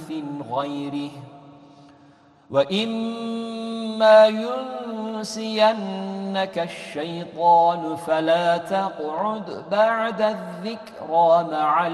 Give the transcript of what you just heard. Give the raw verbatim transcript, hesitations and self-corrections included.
حديث غيره. وإما ينسينك الشيطان فلا تقعد بعد الذكرى مع